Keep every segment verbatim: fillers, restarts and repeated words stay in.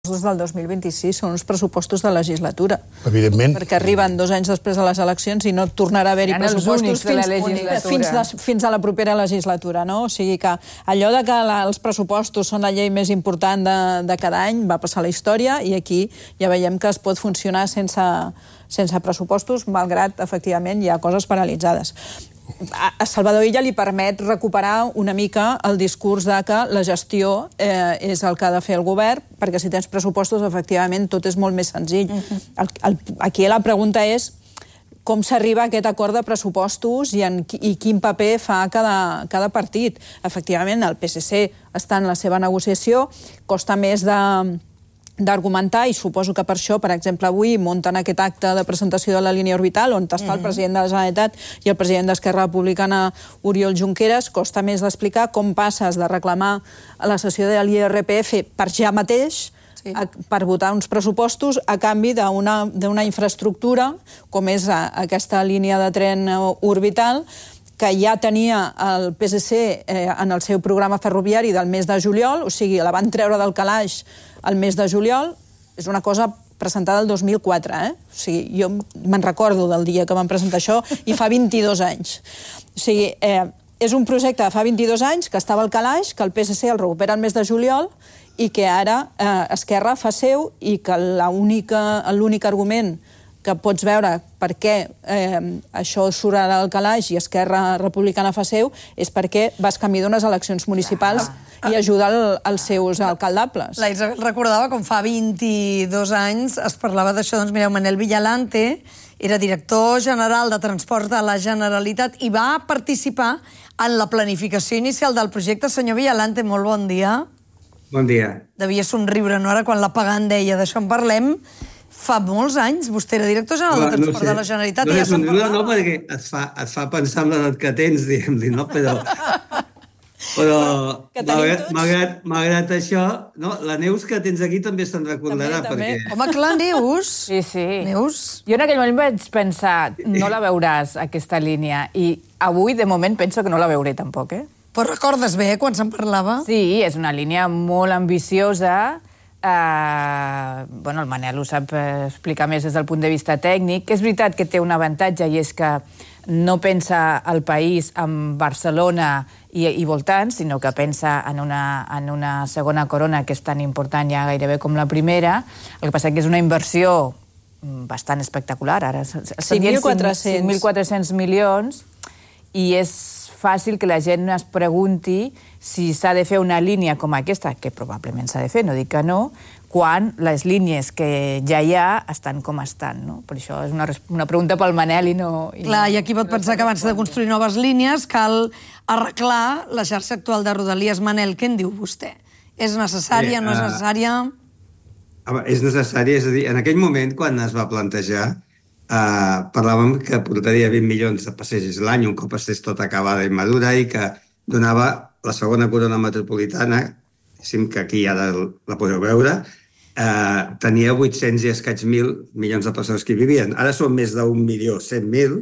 Els del dos mil vint-i-sis són uns pressupostos de legislatura. Evidentment. Perquè arriben dos anys després de les eleccions i no tornarà a haver-hi pressupostos fins, fins, des, fins a la propera legislatura. No? O sigui que allò de que la, els pressupostos són la llei més important de, de cada any va passar a la història i aquí ja veiem que es pot funcionar sense, sense pressupostos, malgrat, efectivament, hi ha coses paralitzades. A Salvador Illa li permet recuperar una mica el discurs de que la gestió eh, és el que ha de fer el govern, perquè si tens pressupostos, efectivament, tot és molt més senzill. Uh-huh. el, el, aquí la pregunta és com s'arriba a aquest acord de pressupostos i, en, i quin paper fa cada, cada partit. Efectivament, el P S C està en la seva negociació, costa més de... d'argumentar, i suposo que per això, per exemple, avui munten aquest acte de presentació de la línia orbital, on està mm-hmm. el president de la Generalitat i el president d'Esquerra Republicana, Oriol Junqueras. Costa més d'explicar com passes de reclamar a la sessió de l'I R P F per ja mateix, sí. a, per votar uns pressupostos a canvi d'una d'una infraestructura, com és a, aquesta línia de tren orbital, que ja tenia el P S C eh, en el seu programa ferroviari del mes de juliol, o sigui, la van treure del calaix el mes de juliol. És una cosa presentada el dos mil quatre, eh? O sigui, jo me'n recordo del dia que van presentar això i fa vint-i-dos anys. O sigui, eh, és un projecte de fa vint-i-dos anys que estava al calaix, que el P S C el recupera el mes de juliol i que ara eh, Esquerra fa seu, i que l'únic argument que pots veure per què eh, això surt ara al calaix i Esquerra Republicana fa seu és perquè vas camí d'unes eleccions municipals i ajuda el, els seus alcaldables. La Isabel recordava com fa vint-i-dos anys es parlava d'això. Doncs mireu, Manel Villalante era director general de Transports de la Generalitat i va participar en la planificació inicial del projecte. Senyor Villalante, molt bon dia. Bon dia. Devia somriure, no? Ara quan la Pagant deia d'això en parlem. Fa molts anys, vostè era director general de Transport no sé. de la Generalitat. No, i ja no, no, no, perquè et fa, et fa pensar en l'edat que tens, diguem-li, no? Però, però malgrat, malgrat, malgrat això, no? La Neus que tens aquí també se'n recordarà. També, perquè... també. Home, clar, Neus. Sí, sí. Neus. Jo en aquell moment vaig pensar, no la veuràs, aquesta línia, i avui, de moment, penso que no la veuré tampoc, eh? Però recordes bé quan se'n parlava? Sí, és una línia molt ambiciosa. Uh, bueno, el Manel ho sap explicar més des del punt de vista tècnic. És veritat que té un avantatge i és que no pensa el país en Barcelona i, i voltants, sinó que pensa en una, en una segona corona que és tan important ja gairebé com la primera. El que passa que és una inversió bastant espectacular. Ara cinc mil quatre-cents milions i és fàcil que la gent es pregunti si s'ha de fer una línia com aquesta, que probablement s'ha de fer, no dic que no, quan les línies que ja hi ha estan com estan, no? Per això és una, una pregunta pel Manel i no... I Clar, no, i aquí pot pensar que abans de construir noves línies cal arreglar la xarxa actual de Rodalies. Manel, què en diu vostè? És necessària, eh, no és necessària? Uh, és necessària, és a dir, en aquell moment, quan es va plantejar, Uh, parlàvem que portaria vint milions de passatgers l'any, un cop estigués tot acabada i madura, i que donava la segona corona metropolitana, que aquí ara la podeu veure, uh, tenia vuit-cents i escaig mil milions de persones que hi vivien. Ara són més d'un milió cent mil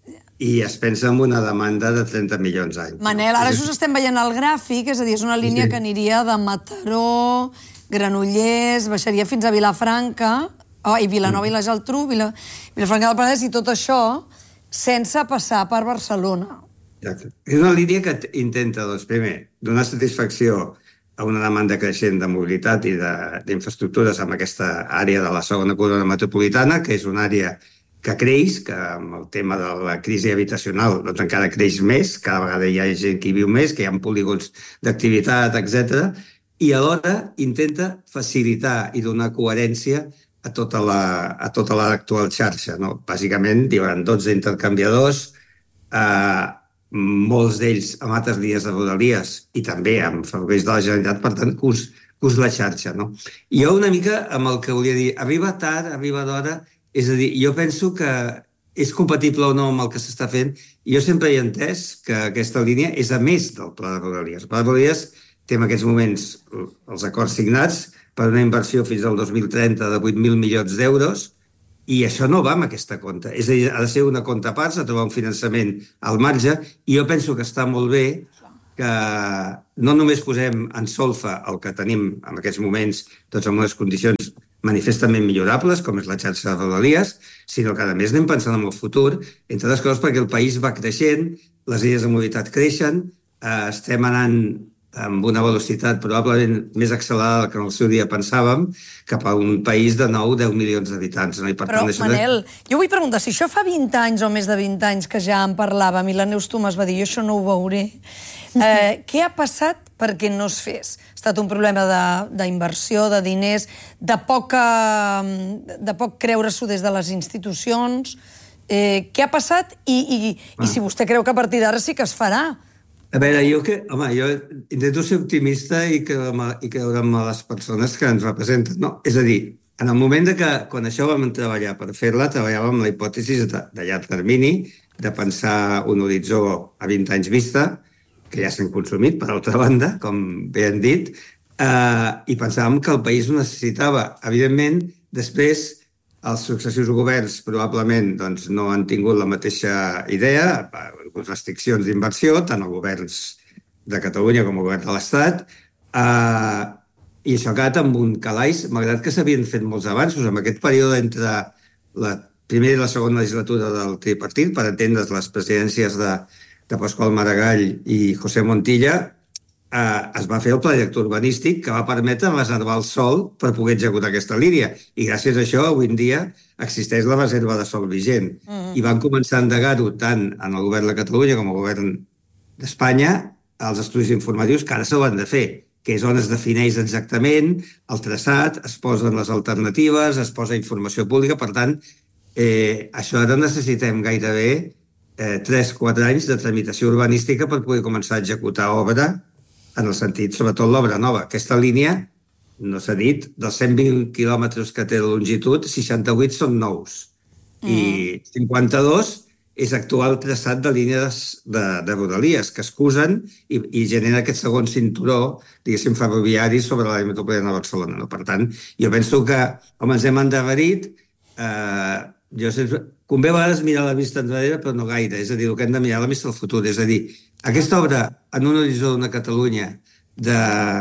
i es pensa en una demanda de trenta milions l'any. Manel, ara just estem veient el gràfic, és a dir, és una línia sí. que aniria de Mataró, Granollers, baixaria fins a Vilafranca, oh, i Vilanova i la Geltrú, Vila... Vilafranca del Penedès, i tot això sense passar per Barcelona. Exacte. És una línia que intenta, doncs, primer, donar satisfacció a una demanda creixent de mobilitat i d'infraestructures amb aquesta àrea de la segona corona metropolitana, que és una àrea que creix, que amb el tema de la crisi habitacional doncs encara creix més, cada vegada hi ha gent que hi viu més, que hi ha polígons d'activitat, etcètera, i alhora intenta facilitar i donar coherència a tota la, a tota l'actual xarxa, no? Bàsicament, hi haurà dotze intercanviadors, eh, molts d'ells amb altres línies de Rodalies i també amb ferrocarrils de la Generalitat, per tant, que us, que us la xarxa, no? I jo una mica amb el que volia dir, arriba tard, arriba d'hora, és a dir, jo penso que és compatible o no amb el que s'està fent, i jo sempre he entès que aquesta línia és a més del Pla de Rodalies. El Pla de Rodalies té en aquests moments els acords signats per una inversió fins al dos mil trenta de vuit mil milions d'euros, i això no va amb aquesta compta. És a dir, ha de ser una compta a part, s'ha de trobar un finançament al marge, i jo penso que està molt bé que no només posem en solfa el que tenim en aquests moments, tots en unes condicions manifestament millorables, com és la xarxa de Rodalies, sinó que a més anem pensant en el futur, entre altres coses perquè el país va creixent, les línies de mobilitat creixen, eh, estem anant amb una velocitat probablement més accelerada que en el seu dia pensàvem, cap a un país de nou deu milions d'habitants. No? I per Però, tant, això Manel, de... jo vull preguntar, si això fa vint anys o més de vint anys que ja en parlàvem i la Neus Tomàs va dir, jo això no ho veuré, eh, què ha passat perquè no es fes? Ha estat un problema d'inversió, de, de diners, de, poca, de poc creure-s'ho des de les institucions. Eh, què ha passat? I, i, ah. i si vostè creu que a partir d'ara sí que es farà? A veure, jo, que, home, jo intento ser optimista i creure, i creure en les persones que ens representen, no? És a dir, en el moment de que, quan això vam treballar per fer-la, treballàvem amb la hipòtesi de, de llarg termini, de pensar un horitzó a vint anys vista, que ja s'han consumit, per altra banda, com bé han dit, eh, i pensàvem que el país ho necessitava. Evidentment, després, els successius governs probablement doncs, no han tingut la mateixa idea, restriccions d'inversió, tant els governs de Catalunya com el govern de l'Estat, eh, i això ha quedat amb un calaix, malgrat que s'havien fet molts avanços. En aquest període entre la primera i la segona legislatura del tripartit, per entendre's les presidències de, de Pasqual Maragall i José Montilla, eh, es va fer el pla director urbanístic que va permetre reservar el sòl per poder executar aquesta línia. I gràcies a això, avui en dia, existeix la reserva de sòl vigent. Mm. I van començar a endegar-ho tant en el govern de Catalunya com el govern d'Espanya els estudis informatius que ara s'hauran de fer, que és on es defineix exactament el traçat, es posen les alternatives, es posa informació pública. Per tant, eh, això ara necessitem gairebé eh, tres a quatre anys de tramitació urbanística per poder començar a executar obra, en el sentit, sobretot l'obra nova. Aquesta línia, no s'ha dit, dels cent vint quilòmetres que té de longitud, seixanta-vuit són nous. Mm. I cinquanta-dos és actual traçat de línies de, de Rodalies, que es cusen i, i genera aquest segon cinturó, diguéssim, ferroviari sobre l'àrea metropolitana de Barcelona. No? Per tant, jo penso que, com ens hem endarrerit, eh, jo sempre... Convé a vegades mirar la vista enrere, però no gaire. És a dir, el que hem de mirar la vista al futur. És a dir, aquesta obra, en un horitzó d'una Catalunya de,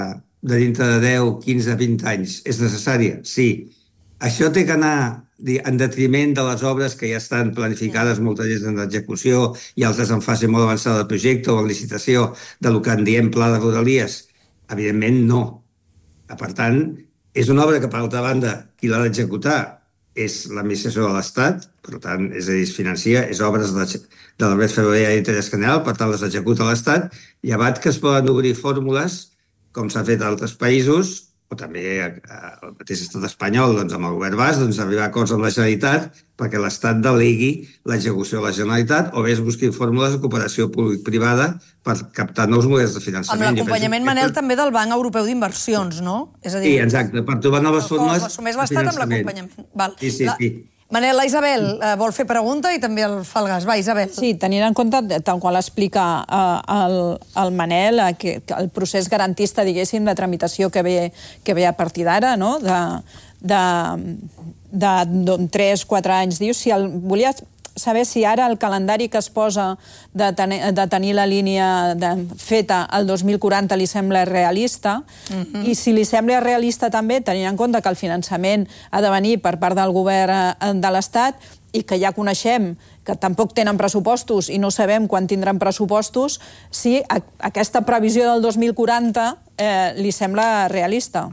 de dintre de deu, quinze, vint anys, és necessària? Sí. Això té que anar en detriment de les obres que ja estan planificades, moltes d'elles en execució i altres en fase molt avançada del projecte o en licitació del que en diem pla de Rodalies? Evidentment, no. Per tant, és una obra que, per altra banda, qui l'ha d'executar és l'administració de l'Estat, per tant, és a dir, es financia, és obres de, de la red ferroviària d'interès general, per tant, les executa l'Estat, llevat que es poden obrir fórmules, com s'ha fet a altres països, o també el mateix estat espanyol, doncs, amb el govern basc, doncs, arribar a acords amb la Generalitat perquè l'Estat delegui l'execució de la Generalitat o bé es busquin fórmules de cooperació públic-privada per captar nous models de finançament. Amb l'acompanyament, Manel, que... també del Banc Europeu d'Inversions, no? És a dir... Sí, exacte, per trobar noves fórmules de finançament. L'assumeix l'Estat amb l'acompanyament. Val. Sí, sí, la... sí. Manel, la Isabel eh, vol fer pregunta i també el fa el gas. Va, Isabel. Sí, tenint en compte, tal qual explica eh, el, el Manel, eh, que, que el procés garantista, diguéssim, de tramitació que ve, que ve a partir d'ara, no? de, de, de, de tres a quatre anys, dius, si el volia saber si ara el calendari que es posa de, ten de tenir la línia de, feta el dos mil quaranta li sembla realista, uh-huh. i si li sembla realista també, tenint en compte que el finançament ha de venir per part del govern de l'Estat i que ja coneixem que tampoc tenen pressupostos i no sabem quan tindran pressupostos, si a aquesta previsió del dos mil quaranta eh, li sembla realista.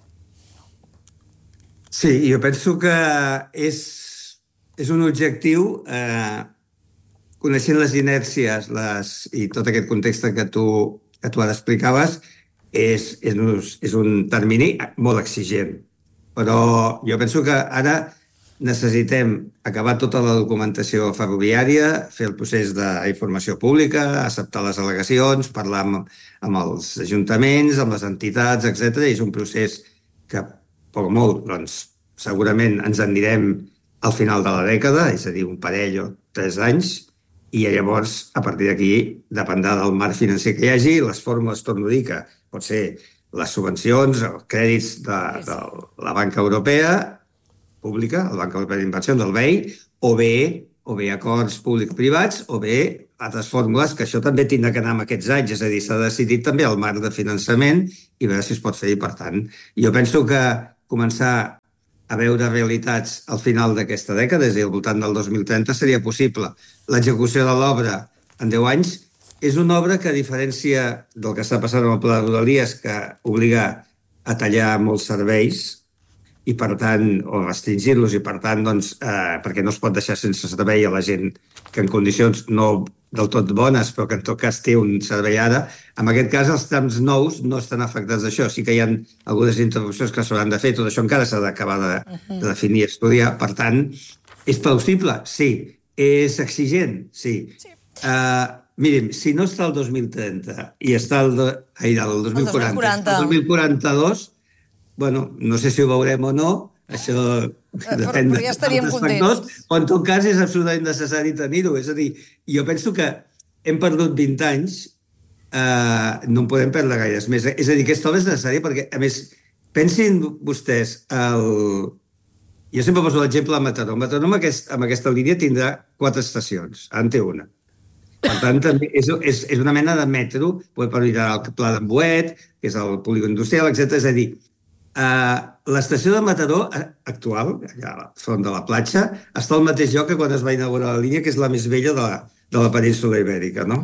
Sí, jo penso que és És un objectiu, eh, coneixent les inèrcies les, i tot aquest context que tu, que tu ara explicaves, és, és, un, és un termini molt exigent. Però jo penso que ara necessitem acabar tota la documentació ferroviària, fer el procés d'informació pública, acceptar les al·legacions, parlar amb, amb els ajuntaments, amb les entitats, etcètera. I és un procés que, poc o molt, doncs, segurament ens en direm al final de la dècada, és a dir, un parell o tres anys, i llavors, a partir d'aquí, dependrà del marc financer que hi hagi, les fórmules, torno a dir, que pot ser les subvencions, els crèdits de, de la banca europea, pública, el Banc Europeu d'Inversió, del B E I, o bé o bé acords públic-privats, o bé altres fórmules, que això també tindrà que anar amb aquests anys, és a dir, s'ha decidit també el marc de finançament i veure si es pot fer, i per tant, jo penso que començar a veure realitats al final d'aquesta dècada, és a dir, al voltant del dos mil trenta, seria possible. L'execució de l'obra en deu anys és una obra que, a diferència del que està passant amb el Pla de Rodalies, que obliga a tallar molts serveis, i per tant, o restringir-los, i per tant, doncs, eh, perquè no es pot deixar sense servei a la gent que en condicions no del tot bones, però que en tot cas té un servei ara. En aquest cas, els trams nous no estan afectats d'això. Sí que hi ha algunes interrupcions que s'hauran de fer, tot això encara s'ha d'acabar de, de definir i estudiar. Per tant, és plausible? Sí. És exigent? Sí. sí. Uh, mirin, si no està el dos mil trenta i està el, de, ai, el dos mil quaranta, el dos mil quaranta-dos, bueno, no sé si ho veurem o no, això depèn de altres factors, però en tot cas és absolutament necessari tenir-ho. És a dir, jo penso que hem perdut vint anys, eh, no en podem perdre gaires més. És a dir, aquesta obra és necessària perquè, a més, pensin vostès, el... jo sempre poso l'exemple de Mataró. Mataró amb, aquest, amb aquesta línia tindrà quatre estacions, en té una. Per tant, també és, és, és una mena de metro, per mirar el Pla d'en Boet, que és el polígon industrial, etcètera. És a dir, Uh, l'estació de Mataró actual, allà al front de la platja, està al mateix lloc que quan es va inaugurar la línia, que és la més vella de la, de la península ibèrica, no?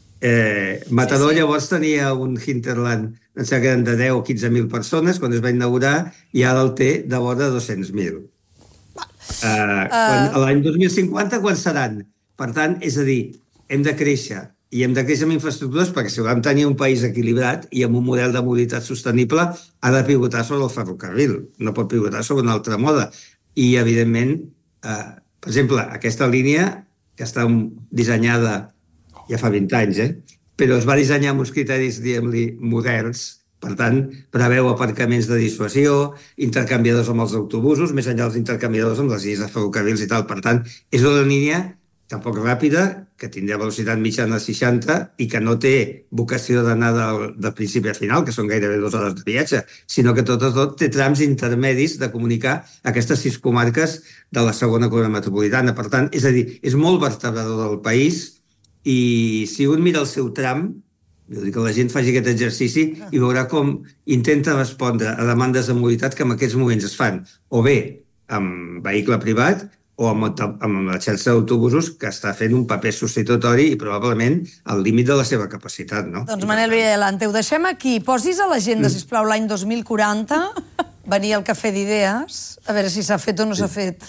Eh, Mataró sí, sí. Llavors tenia un hinterland, em sembla que eren de deu o quinze mil persones quan es va inaugurar, i ara el té de vora dos-cents mil. Uh, uh... L'any dos mil cinquanta, quan seran? Per tant, és a dir, hem de créixer, i hem de créixer amb infraestructures perquè si volem tenir un país equilibrat i amb un model de mobilitat sostenible ha de pivotar sobre el ferrocarril, no pot pivotar sobre una altra moda. I, evidentment, eh, per exemple, aquesta línia, que està dissenyada ja fa vint anys, eh, però es va dissenyar amb uns criteris, diguem-li, moderns, per tant, preveu aparcaments de dissuasió, intercanviadors amb els autobusos, més enllà dels intercanviadors amb les línies de ferrocarrils i tal. Per tant, és una línia tampoc ràpida, que tindrà velocitat mitjana de seixanta i que no té vocació d'anar del, del principi a final, que són gairebé dues hores de viatge, sinó que tot, tot té trams intermedis de comunicar aquestes sis comarques de la segona corona metropolitana. Per tant, és a dir, és molt vertebrador del país i si un mira el seu tram, vull dir que la gent faci aquest exercici i veurà com intenta respondre a demandes de mobilitat que en aquests moments es fan o bé amb vehicle privat o amb, amb la xarxa d'autobusos que està fent un paper substitutori i probablement al límit de la seva capacitat, no? Doncs Manel Villadelante, ho deixem aquí. Posis a l'agenda, mm. sisplau, l'any dos mil quaranta, venir al Cafè d'Idees, a veure si s'ha fet o no s'ha fet.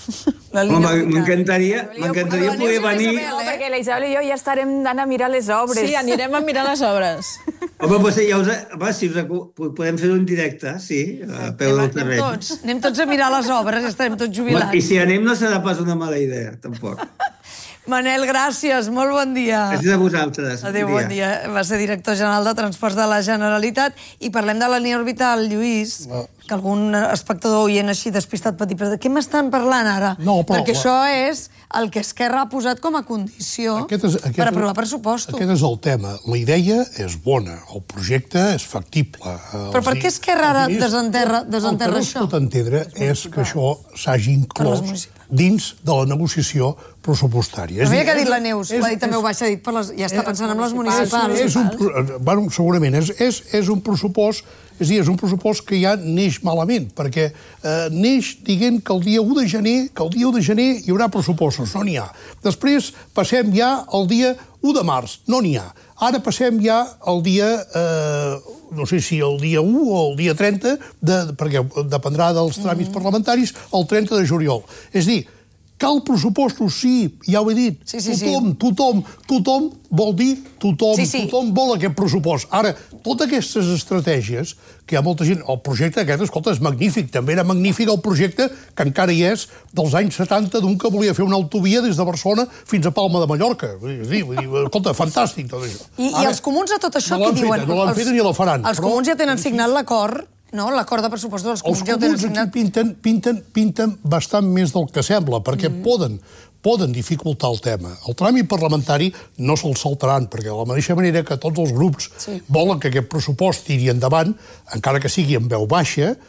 M'encantaria m'encantaria poder venir... No, perquè la Isabel i jo ja estarem anant a mirar les obres. Sí, anirem a mirar les obres. Home, doncs ja us, va, si us podem fer un directe, sí, a peu del terreny. Anem tots, anem tots a mirar les obres, estarem tots jubilats. I si anem no serà pas una mala idea, tampoc. Manel, gràcies, molt bon dia. Gràcies a vosaltres. Adéu, bon dia. Va ser director general de Transports de la Generalitat. I parlem de la línia orbital, Lluís, no. que algun espectador oient així despistat pot dir, però de què m'estan parlant ara? No, però... Perquè això és el que Esquerra ha posat com a condició aquest és, aquest, per aprovar pressupostos. Aquest és el tema. La idea és bona, el projecte és factible. Però per què Esquerra ara desenterra, desenterra això? El que no es pot entendre és que això s'hagi inclòs dins de la negociació pressupostària. Però mira que ha dit la Neus, ho ha dit també ho baixa, dit per les, ja està pensant en les municipals. És un, bueno, segurament, és, és, és un pressupost, és a dir, és un pressupost que ja neix malament, perquè eh, neix dient que el dia u de gener, que el dia u de gener hi haurà pressupostos, no n'hi ha. Després passem ja al dia u de març, no n'hi ha. Ara passem ja al dia, eh, no sé si el dia u o el dia trenta, de, perquè dependrà dels tràmits mm-hmm. parlamentaris, el trenta de juliol. És a dir, cal pressupostos, sí, ja ho he dit. Sí, sí, tothom, sí. tothom, tothom vol dir tothom, sí, sí. tothom vol aquest pressupost. Ara, totes aquestes estratègies, que hi ha molta gent... El projecte aquest, escolta, és magnífic. També era magnífic el projecte, que encara hi és, dels anys setanta, d'un que volia fer una autovia des de Barcelona fins a Palma de Mallorca. Vull dir, vull dir escolta, fantàstic tot això. I, Ara, i els comuns a tot això no què diuen? Feta, no l'han fet ni la faran. Els però... comuns ja tenen signat l'acord, no? L'acord de pressupostos dels comuns ja ho tenen signat. Els comuns pinten, pinten, pinten bastant més del que sembla, perquè mm. poden, poden dificultar el tema. El tràmit parlamentari no se'l saltaran, perquè de la mateixa manera que tots els grups sí. volen que aquest pressupost tiri endavant, encara que sigui en veu baixa,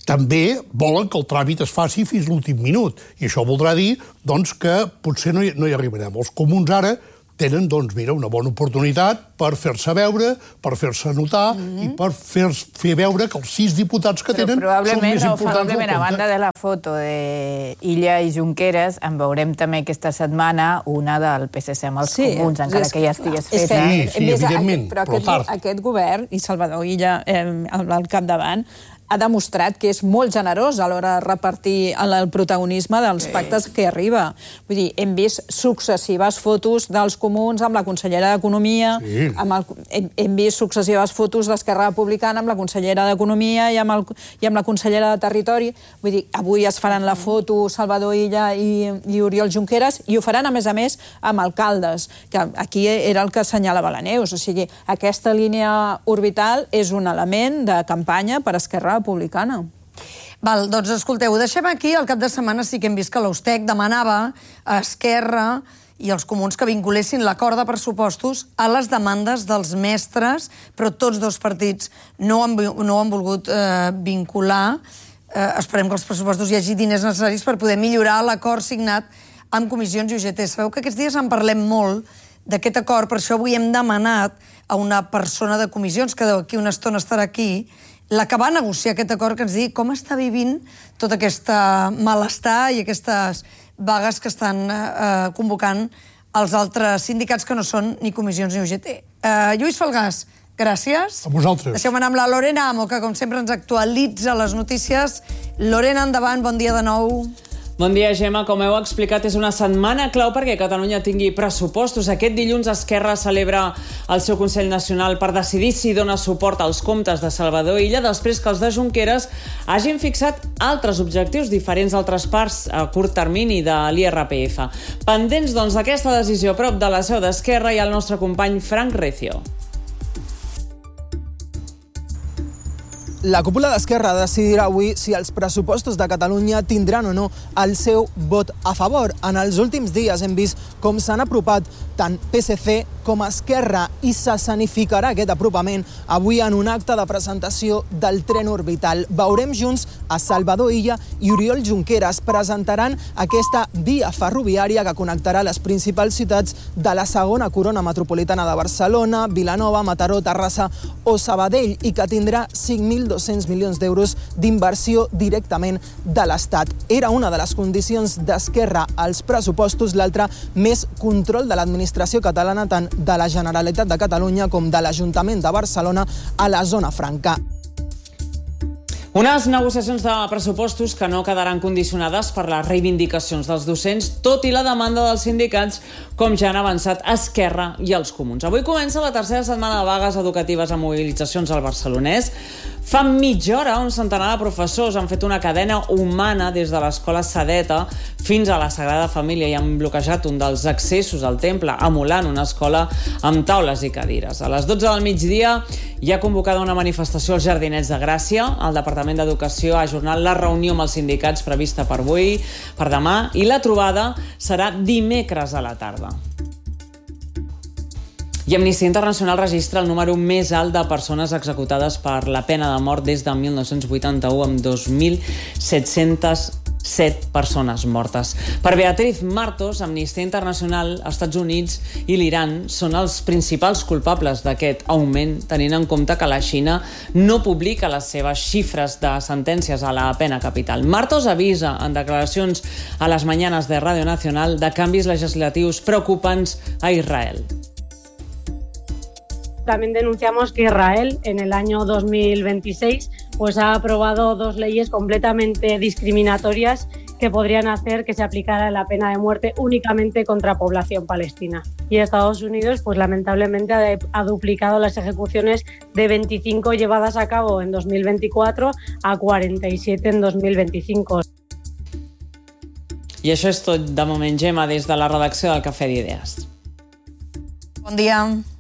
també volen que el tràmit es faci fins l'últim minut. I això voldrà dir doncs, que potser no hi, no hi arribarem. Els comuns ara tenen, doncs, mira, una bona oportunitat per fer-se veure, per fer-se notar mm-hmm. i per fer, fer veure que els sis diputats que tenen són més no, importants del compte. A banda de la foto d'Illa i Junqueras, en veurem també aquesta setmana una del P S C amb els sí, comuns, encara és, que ja estigués feta. Sí, sí, evidentment, però, però aquest, tard. Aquest govern, i Salvador Illa eh, al capdavant, ha demostrat que és molt generós a l'hora de repartir el protagonisme dels pactes que arriba. Vull dir, hem vist successives fotos dels comuns amb la consellera d'Economia, sí. amb el, hem, hem vist successives fotos d'Esquerra Republicana amb la consellera d'Economia i, amb el, i amb la consellera de Territori. Vull dir, avui es faran la foto Salvador Illa i, i Oriol Junqueras i ho faran, a més a més, amb alcaldes, que aquí era el que assenyalava la Neus. O sigui, aquesta línia orbital és un element de campanya per Esquerra Republicana. Val, doncs escolteu, ho deixem aquí. El cap de setmana sí que hem vist que l'Eustec demanava a Esquerra i els comuns que vinculessin l'acord de pressupostos a les demandes dels mestres, però tots dos partits no han, no han volgut eh, vincular. Eh, esperem que els pressupostos hi hagi diners necessaris per poder millorar l'acord signat amb comissions i U G T. Sabeu que aquests dies en parlem molt d'aquest acord, per això avui hem demanat a una persona de comissions, que d'aquí una estona estarà aquí, la que va negociar aquest acord, que ens digui com està vivint tot aquest malestar i aquestes vagues que estan eh, convocant els altres sindicats que no són ni comissions ni U G T. Eh, Lluís Falgàs, gràcies. A vosaltres. Deixeu-me anar amb la Lorena Amo, que com sempre ens actualitza les notícies. Lorena, endavant, bon dia de nou. Bon dia, Gemma. Com heu explicat, és una setmana clau perquè Catalunya tingui pressupostos. Aquest dilluns Esquerra celebra el seu Consell Nacional per decidir si dona suport als comptes de Salvador Illa després que els de Junqueras hagin fixat altres objectius diferents d'altres parts a curt termini de l'I R P F. Pendents, doncs, d'aquesta decisió a prop de la seu d'Esquerra hi ha el nostre company Frank Recio. La cúpula d'Esquerra decidirà avui si els pressupostos de Catalunya tindran o no el seu vot a favor. En els últims dies hem vist com s'han apropat tant P S C com Esquerra i s'escenificarà aquest apropament avui en un acte de presentació del tren orbital. Veurem junts a Salvador Illa i Oriol Junqueras. Presentaran aquesta via ferroviària que connectarà les principals ciutats de la segona corona metropolitana de Barcelona, Vilanova, Mataró, Terrassa o Sabadell i que tindrà cinc mil dos-cents milions d'euros d'inversió directament de l'Estat. Era una de les condicions d'Esquerra als pressupostos, l'altra més control de l'administració catalana tant de la Generalitat de Catalunya com de l'Ajuntament de Barcelona a la zona franca. Unes negociacions de pressupostos que no quedaran condicionades per les reivindicacions dels docents, tot i la demanda dels sindicats, com ja han avançat Esquerra i els comuns. Avui comença la tercera setmana de vagues educatives amb mobilitzacions al Barcelonès. Fa mitja hora un centenar de professors han fet una cadena humana des de l'escola Sadeta fins a la Sagrada Família i han bloquejat un dels accessos al temple, emulant una escola amb taules i cadires. A les dotze del migdia hi ha convocada una manifestació als Jardinets de Gràcia. El Departament d'Educació ha ajornat la reunió amb els sindicats prevista per avui, per demà, i la trobada serà dimecres a la tarda. I Amnistia Internacional registra el número més alt de persones executades per la pena de mort des de mil nou-cents vuitanta-u, amb dos mil set-cents set persones mortes. Per Beatriz Martos, Amnistia Internacional, Estats Units i l'Iran són els principals culpables d'aquest augment, tenint en compte que la Xina no publica les seves xifres de sentències a la pena capital. Martos avisa en declaracions a les mañanas de Radio Nacional de canvis legislatius preocupants a Israel. También denunciamos que Israel en el año dos mil veintiséis pues ha aprobado dos leyes completamente discriminatorias que podrían hacer que se aplicara la pena de muerte únicamente contra población palestina. Y Estados Unidos, pues lamentablemente, ha, ha duplicado las ejecuciones de veinticinco llevadas a cabo en dos mil veinticuatro a cuarenta y siete en dos mil veinticinco. I això és tot de moment, Gemma, des de la redacció del Cafè d'Idees. Bon dia.